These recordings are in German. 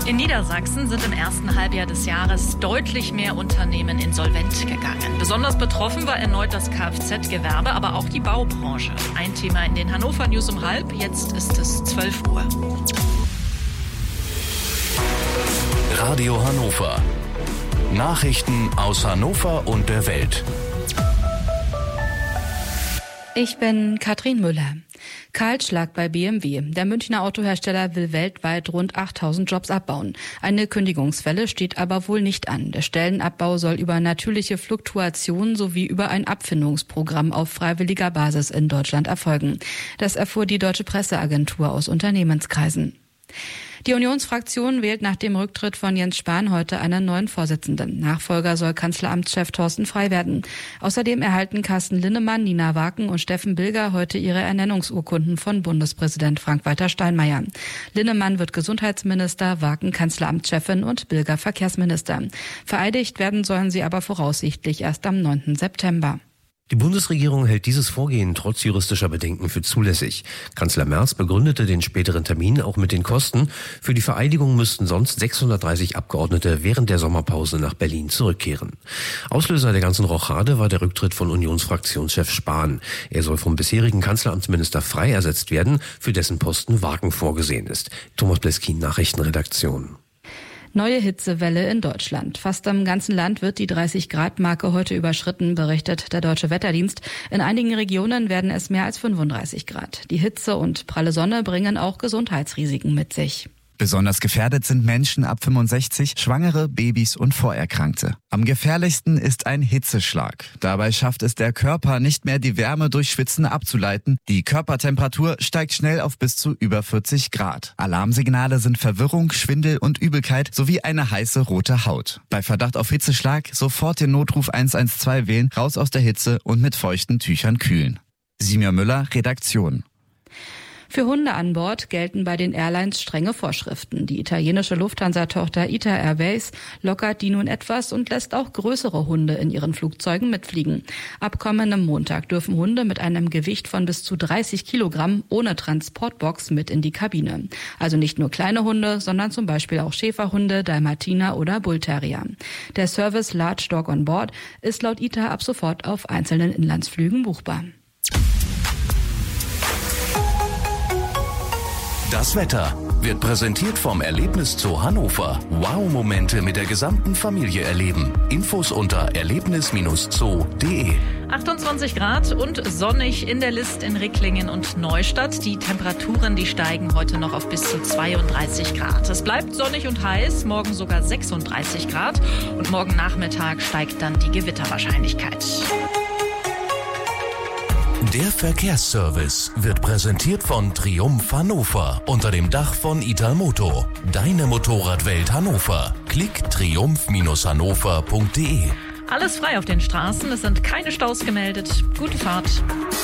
In Niedersachsen sind im ersten Halbjahr des Jahres deutlich mehr Unternehmen insolvent gegangen. Besonders betroffen war erneut das Kfz-Gewerbe, aber auch die Baubranche. Ein Thema in den Hannover News um 12:30. Jetzt ist es 12 Uhr. Radio Hannover. Nachrichten aus Hannover und der Welt. Ich bin Katrin Müller. Kahlschlag bei BMW. Der Münchner Autohersteller will weltweit rund 8.000 Jobs abbauen. Eine Kündigungswelle steht aber wohl nicht an. Der Stellenabbau soll über natürliche Fluktuationen sowie über ein Abfindungsprogramm auf freiwilliger Basis in Deutschland erfolgen. Das erfuhr die Deutsche Presseagentur aus Unternehmenskreisen. Die Unionsfraktion wählt nach dem Rücktritt von Jens Spahn heute einen neuen Vorsitzenden. Nachfolger soll Kanzleramtschef Thorsten Frey werden. Außerdem erhalten Carsten Linnemann, Nina Waken und Steffen Bilger heute ihre Ernennungsurkunden von Bundespräsident Frank-Walter Steinmeier. Linnemann wird Gesundheitsminister, Waken Kanzleramtschefin und Bilger Verkehrsminister. Vereidigt werden sollen sie aber voraussichtlich erst am 9. September. Die Bundesregierung hält dieses Vorgehen trotz juristischer Bedenken für zulässig. Kanzler Merz begründete den späteren Termin auch mit den Kosten. Für die Vereidigung müssten sonst 630 Abgeordnete während der Sommerpause nach Berlin zurückkehren. Auslöser der ganzen Rochade war der Rücktritt von Unionsfraktionschef Spahn. Er soll vom bisherigen Kanzleramtsminister Frey ersetzt werden, für dessen Posten Wagen vorgesehen ist. Thomas Bleskin, Nachrichtenredaktion. Neue Hitzewelle in Deutschland. Fast im ganzen Land wird die 30-Grad-Marke heute überschritten, berichtet der Deutsche Wetterdienst. In einigen Regionen werden es mehr als 35 Grad. Die Hitze und pralle Sonne bringen auch Gesundheitsrisiken mit sich. Besonders gefährdet sind Menschen ab 65, Schwangere, Babys und Vorerkrankte. Am gefährlichsten ist ein Hitzeschlag. Dabei schafft es der Körper nicht mehr, die Wärme durch Schwitzen abzuleiten. Die Körpertemperatur steigt schnell auf bis zu über 40 Grad. Alarmsignale sind Verwirrung, Schwindel und Übelkeit sowie eine heiße rote Haut. Bei Verdacht auf Hitzeschlag sofort den Notruf 112 wählen, raus aus der Hitze und mit feuchten Tüchern kühlen. Simia Müller, Redaktion. Für Hunde an Bord gelten bei den Airlines strenge Vorschriften. Die italienische Lufthansa-Tochter ITA Airways lockert die nun etwas und lässt auch größere Hunde in ihren Flugzeugen mitfliegen. Ab kommendem Montag dürfen Hunde mit einem Gewicht von bis zu 30 Kilogramm ohne Transportbox mit in die Kabine. Also nicht nur kleine Hunde, sondern zum Beispiel auch Schäferhunde, Dalmatiner oder Bullterrier. Der Service Large Dog on Board ist laut ITA ab sofort auf einzelnen Inlandsflügen buchbar. Das Wetter wird präsentiert vom Erlebniszoo Hannover. Wow-Momente mit der gesamten Familie erleben. Infos unter erlebnis-zoo.de. 28 Grad und sonnig in der List in Ricklingen und Neustadt. Die Temperaturen, die steigen heute noch auf bis zu 32 Grad. Es bleibt sonnig und heiß, morgen sogar 36 Grad. Und morgen Nachmittag steigt dann die Gewitterwahrscheinlichkeit. Der Verkehrsservice wird präsentiert von Triumph Hannover unter dem Dach von Italmoto. Deine Motorradwelt Hannover. Klick triumph-hannover.de. Alles frei auf den Straßen, es sind keine Staus gemeldet. Gute Fahrt.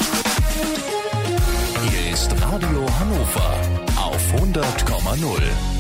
Hier ist Radio Hannover auf 100,0.